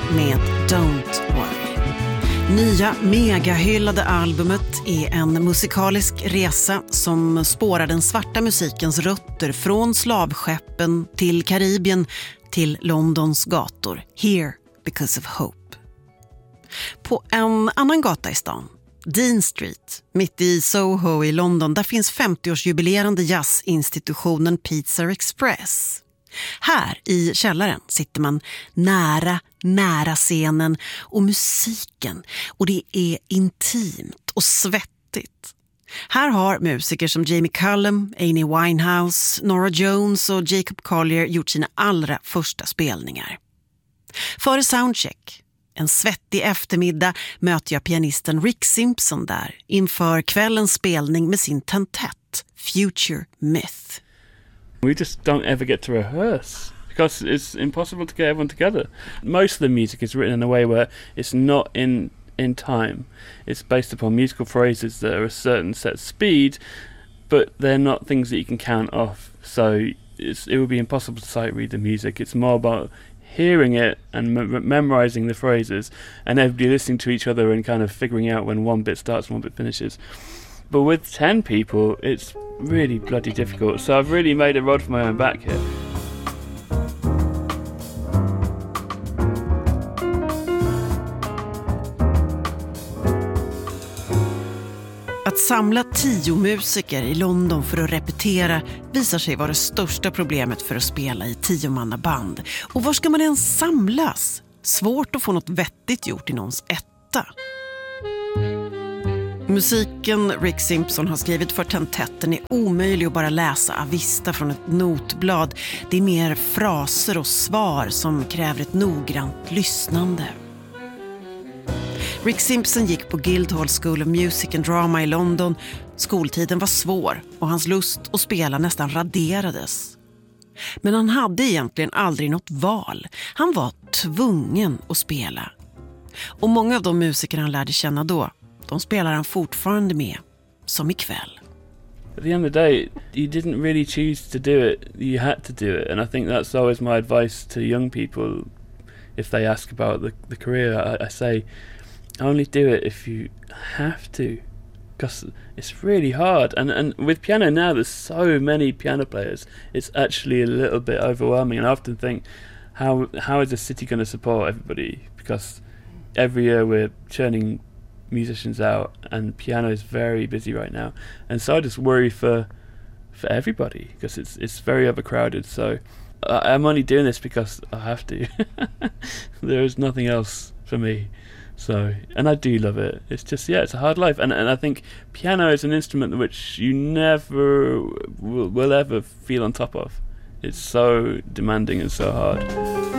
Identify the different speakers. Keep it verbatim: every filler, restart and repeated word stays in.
Speaker 1: med Don't Worry. Nya megahyllade albumet är en musikalisk resa som spårar den svarta musikens rötter från slavskeppen till Karibien till Londons gator. Here because of hope. På en annan gata i stan, Dean Street, mitt i Soho i London, där finns femtioårsjubilerande jazzinstitutionen Pizza Express. Här i källaren sitter man nära, nära scenen och musiken, och det är intimt och svettigt. Här har musiker som Jamie Cullum, Amy Winehouse, Norah Jones och Jacob Collier gjort sina allra första spelningar. Före soundcheck, en svettig eftermiddag, möter jag pianisten Rick Simpson där inför kvällens spelning med sin tentett Future Myth.
Speaker 2: We just don't ever get to rehearse because it's impossible to get everyone together. Most of the music is written in a way where it's not in in time. It's based upon musical phrases that are a certain set speed, but they're not things that you can count off. So it's, it would be impossible to sight read the music. It's more about hearing it and me- memorizing the phrases, and everybody listening to each other and kind of figuring out when one bit starts and one bit finishes. But with ten people, it's really bloody difficult. So I've really made a rod for my own back here.
Speaker 1: Att samla tio musiker i London för att repetera visar sig vara det största problemet för att spela i tiomannaband. Och var ska man ens samlas? Svårt att få något vettigt gjort i någons etta. Musiken Rick Simpson har skrivit för tentetten är omöjlig att bara läsa avista från ett notblad. Det är mer fraser och svar som kräver ett noggrant lyssnande. Rick Simpson gick på Guildhall School of Music and Drama i London. Skoltiden var svår och hans lust att spela nästan raderades. Men han hade egentligen aldrig något val. Han var tvungen att spela. Och många av de musiker han lärde känna då, de spelar han fortfarande med, som ikväll.
Speaker 2: At the end of the day, you didn't really choose to do it. You had to do it. And I think that's always my advice to young people if they ask about the, the career. I, I say, only do it if you have to, because it's really hard. And and with piano now, there's so many piano players, it's actually a little bit overwhelming. And I often think, how how is the city going to support everybody? Because every year we're churning musicians out, and piano is very busy right now. And so I just worry for for everybody, because it's it's very overcrowded. So I, I'm only doing this because I have to. There is nothing else for me. So, and I do love it. It's just, yeah, it's a hard life. And and I think piano is an instrument which you never will, will ever feel on top of. It's so demanding and so hard.